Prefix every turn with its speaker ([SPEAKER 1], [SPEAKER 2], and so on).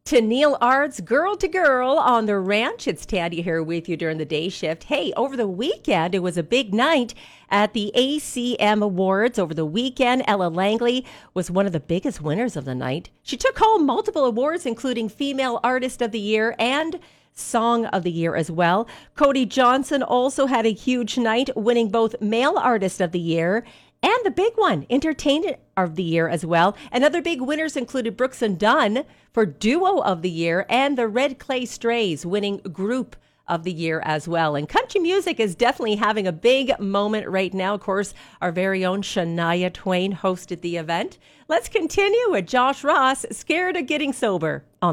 [SPEAKER 1] To Neil Arts, Girl to Girl on the Ranch. It's Tanya here with you during the day shift. Hey, over the weekend, it was a big night at the ACM Awards. Over the weekend, Ella Langley was one of the biggest winners of the night. She took home multiple awards, including Female Artist of the Year and Song of the Year as well. Cody Johnson also had a huge night, winning both Male Artist of the Year and the big one, Entertainer of the Year as well. And other big winners included Brooks and Dunn for Duo of the Year and the Red Clay Strays winning Group of the Year as well. And country music is definitely having a big moment right now. Of course, our very own Shania Twain hosted the event. Let's continue with Josh Ross, Scared of Getting Sober on